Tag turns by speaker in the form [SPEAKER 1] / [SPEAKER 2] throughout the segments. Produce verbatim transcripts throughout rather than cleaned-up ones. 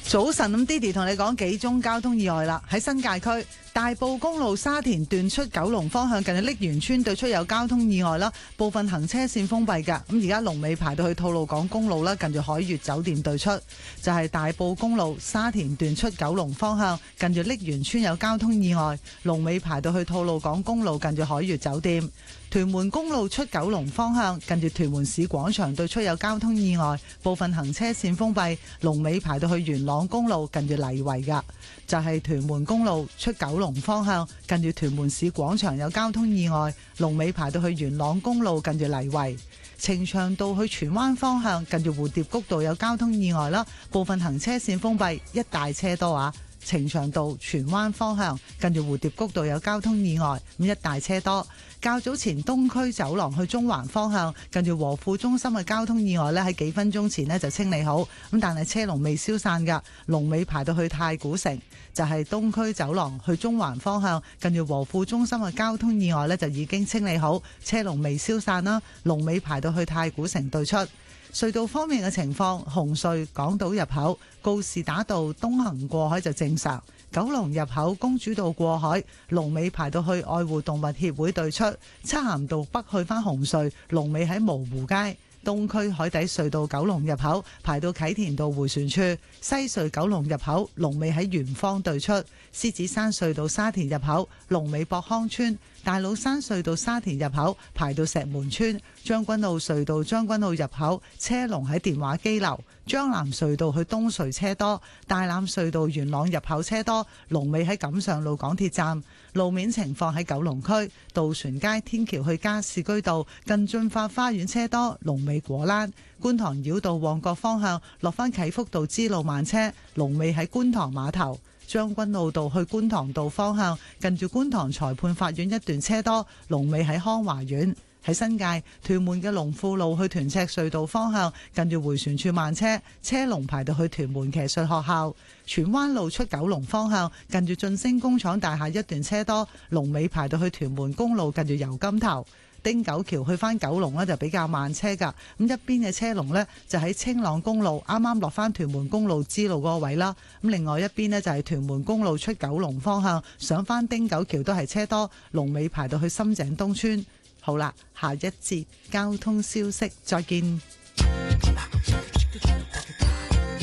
[SPEAKER 1] 早晨，咁 Didi 同你講幾宗交通意外啦。喺新界區大埔公路沙田段出九龍方向，近住瀝源村對出有交通意外啦，部分行車線封閉㗎。咁而家龍尾排到去吐露港公路啦，近住海悅酒店對出，就係、是、大埔公路沙田段出九龍方向，近住瀝源村有交通意外，龍尾排到去吐露港公路，近住海悅酒店。屯門公路出九龍方向，近住屯門市廣場對出有交通意外，部分行車線封閉，龍尾排到去元朗公路，近住泥圍噶。就係、是、屯門公路出九龍方向，近住屯門市廣場有交通意外，龍尾排到去元朗公路，近住泥圍。呈祥道去荃灣方向，近住蝴蝶谷道有交通意外啦，部分行車線封閉，一大車多啊。呈祥道荃灣方向，近住蝴蝶谷道有交通意外，咁一大車多。較早前東區走廊去中環方向，近住和富中心嘅交通意外呢，喺幾分鐘前呢就清理好，咁但係車龍未消散㗎，龍尾排到去太古城。就係、是、東區走廊去中環方向，近住和富中心嘅交通意外呢，就已經清理好，車龍未消散啦，龍尾排到去太古城對出。隧道方面嘅情況，紅隧港島入口告士打道東行過海就正常，九龍入口公主道過海龍尾排到去愛護動物協會對出，漆咸道北去返紅隧龍尾喺蕪湖街。東區海底隧道九龍入口排到啟田道迴旋處，西隧九龍入口龍尾喺圓方對出，獅子山隧道沙田入口龍尾博康村，大老山隧道沙田入口排到石門村，將軍澳隧道將軍澳入口車龍喺電話機樓，將南隧道去東隧車多，大欖隧道元朗入口車多，龍尾喺錦上路港鐵站。路面情況喺九龍區渡船街天橋去加士居道近駿發花園車多，龍尾果欄。觀塘繞道旺角方向落返啟福道支路慢車，龍尾喺觀塘碼頭。將軍澳道去觀塘道方向近住觀塘裁判法院一段車多，龍尾喺康華苑。喺新界屯門嘅龍富路去屯赤隧道方向近住迴旋處慢車，車龍排到去屯門騎術學校。荃灣路出九龍方向近住晉升工廠大廈一段車多，龍尾排到去屯門公路近住油金頭。汀九橋去返九龍呢就比較慢車㗎，咁一邊嘅車龍呢就喺青朗公路啱啱落返屯門公路支路嗰個位啦，咁另外一邊呢就係屯門公路出九龍方向上返汀九橋都係車多，龍尾排到去深井東村。好啦，下一節交通消息，再見。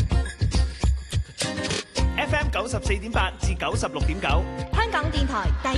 [SPEAKER 2] F M 九十四點八至九十六點九，
[SPEAKER 3] 香港電台第